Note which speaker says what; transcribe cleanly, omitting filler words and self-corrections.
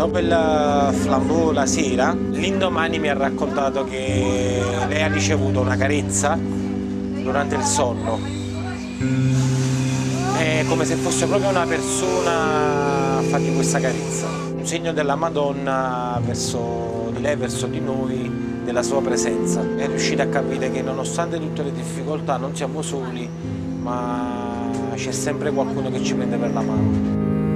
Speaker 1: Dopo il flambeau la sera, l'indomani mi ha raccontato che lei ha ricevuto una carezza durante il sonno. È come se fosse proprio una persona a fargli questa carezza. Un segno della Madonna verso di lei, verso di noi, della sua presenza. È riuscita a capire che nonostante tutte le difficoltà non siamo soli, ma c'è sempre qualcuno che ci prende per la mano.